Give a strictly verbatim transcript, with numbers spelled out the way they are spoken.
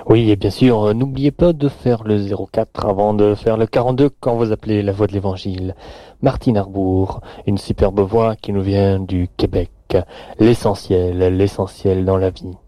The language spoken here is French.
Oui, et bien sûr, euh, n'oubliez pas de faire le zéro quatre avant de faire le quarante-deux quand vous appelez la voix de l'évangile. Martine Arbour, une superbe voix qui nous vient du Québec. L'essentiel, l'essentiel dans la vie.